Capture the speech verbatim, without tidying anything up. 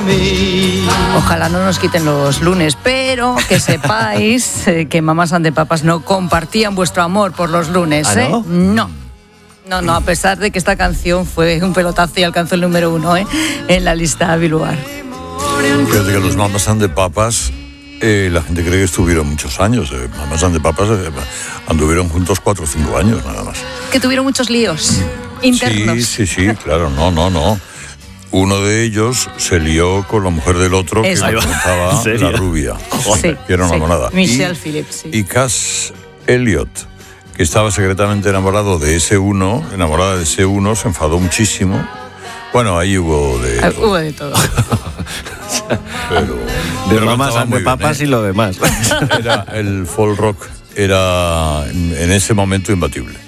Ojalá no nos quiten los lunes, pero que sepáis eh, que Mamas and the Papas no compartían vuestro amor por los lunes, ¿Ah, ¿eh? no? No. No, no, a pesar de que esta canción fue un pelotazo y alcanzó el número uno, ¿eh? En la lista Billboard. Fíjate que los Mamas and the Papas, eh, la gente cree que estuvieron muchos años. Eh. Mamas and the Papas eh, anduvieron juntos cuatro o cinco años nada más. Que tuvieron muchos líos internos. Sí, sí, sí, claro, no, no, no. Uno de ellos se lió con la mujer del otro, Eso. que cantaba La Rubia, Sí, que era una sí. monada. Michelle y, Phillips, sí. Y Cass Elliot, que estaba secretamente enamorado de ese uno, enamorada de ese uno, se enfadó muchísimo. Bueno, ahí hubo de... Ah, hubo de todo. Pero, De pero Mamas cantaba and muy the bien, Papas ¿eh? y lo demás. Era el folk rock era en ese momento imbatible.